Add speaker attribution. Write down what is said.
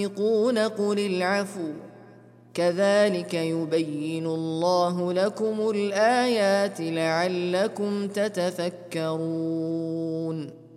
Speaker 1: قل العفو كذلك يبين الله لكم الآيات لعلكم تتفكرون